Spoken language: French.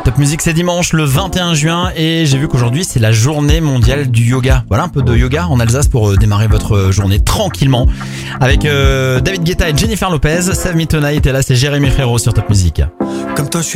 Top Music, c'est dimanche le 21 juin et j'ai vu qu'aujourd'hui c'est la journée mondiale du yoga. Voilà, un peu de yoga en Alsace pour démarrer votre journée tranquillement. Avec David Guetta et Jennifer Lopez, Save Me Tonight, et là c'est Jérémy Frérot sur Top Music. Comme toi, je suis